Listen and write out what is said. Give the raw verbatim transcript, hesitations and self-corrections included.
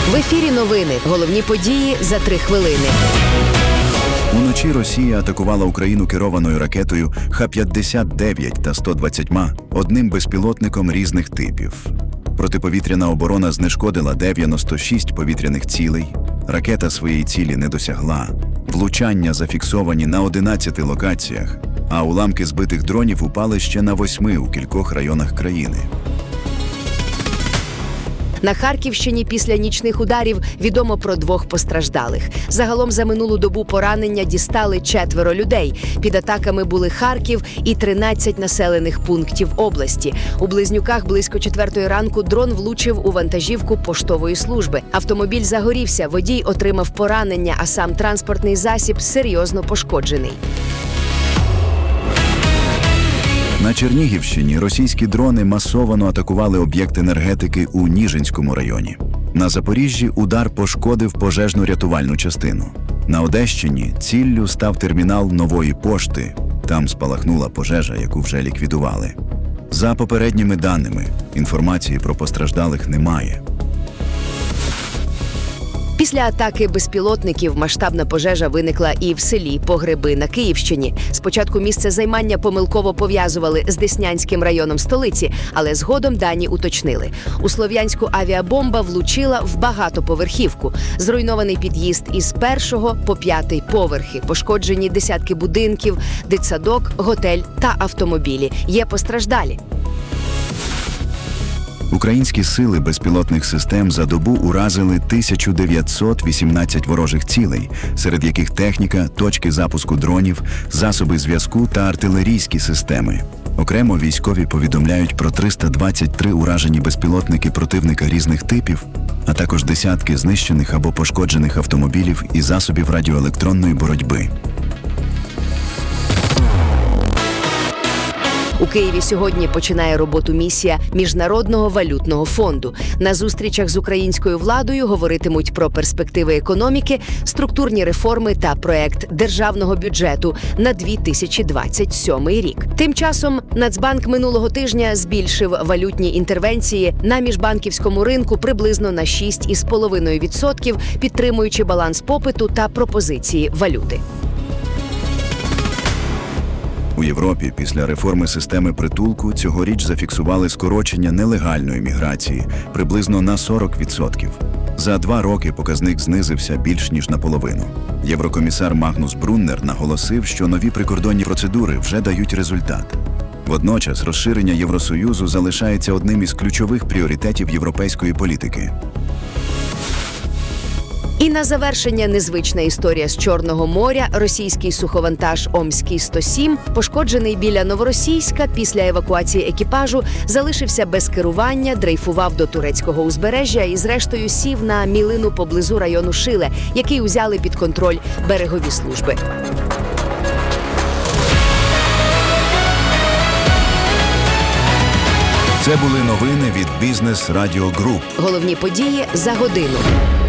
В ефірі новини. Головні події за три хвилини. Уночі Росія атакувала Україну керованою ракетою Х п'ятдесят дев'ять та сто двадцять, одним безпілотником різних типів. Протиповітряна оборона знешкодила дев'яносто шість повітряних цілей. Ракета своєї цілі не досягла. Влучання зафіксовані на одинадцяти локаціях, а уламки збитих дронів упали ще на восьми у кількох районах країни. На Харківщині після нічних ударів відомо про двох постраждалих. Загалом за минулу добу поранення дістали четверо людей. Під атаками були Харків і тринадцять населених пунктів області. У Близнюках близько четвертої ранку дрон влучив у вантажівку поштової служби. Автомобіль загорівся, водій отримав поранення, а сам транспортний засіб серйозно пошкоджений. На Чернігівщині російські дрони масово атакували об'єкт енергетики у Ніжинському районі. На Запоріжжі удар пошкодив пожежно-рятувальну частину. На Одещині ціллю став термінал Нової пошти. Там спалахнула пожежа, яку вже ліквідували. За попередніми даними, інформації про постраждалих немає. Після атаки безпілотників масштабна пожежа виникла і в селі Погреби на Київщині. Спочатку місце займання помилково пов'язували з Деснянським районом столиці, але згодом дані уточнили. У Слов'янську авіабомба влучила в багатоповерхівку. Зруйнований під'їзд із першого по п'ятий поверхи. Пошкоджені десятки будинків, дитсадок, готель та автомобілі. Є постраждалі. Українські сили безпілотних систем за добу уразили тисячу дев'ятсот вісімнадцять ворожих цілей, серед яких техніка, точки запуску дронів, засоби зв'язку та артилерійські системи. Окремо військові повідомляють про триста двадцять три уражені безпілотники противника різних типів, а також десятки знищених або пошкоджених автомобілів і засобів радіоелектронної боротьби. У Києві сьогодні починає роботу місія Міжнародного валютного фонду. На зустрічах з українською владою говоритимуть про перспективи економіки, структурні реформи та проект державного бюджету на дві тисячі двадцять сьомий рік. Тим часом Нацбанк минулого тижня збільшив валютні інтервенції на міжбанківському ринку приблизно на шість цілих п'ять десятих відсотка, підтримуючи баланс попиту та пропозиції валюти. У Європі після реформи системи притулку цьогоріч зафіксували скорочення нелегальної міграції приблизно на сорок відсотків. За два роки показник знизився більш ніж наполовину. Єврокомісар Магнус Бруннер наголосив, що нові прикордонні процедури вже дають результат. Водночас розширення Євросоюзу залишається одним із ключових пріоритетів європейської політики. І на завершення незвична історія з Чорного моря. Російський суховантаж Омський сто сім, пошкоджений біля Новоросійська, після евакуації екіпажу залишився без керування, дрейфував до турецького узбережжя і зрештою сів на мілину поблизу району Шиле, який узяли під контроль берегові служби. Це були новини від Бізнес Радіо Груп. Головні події за годину.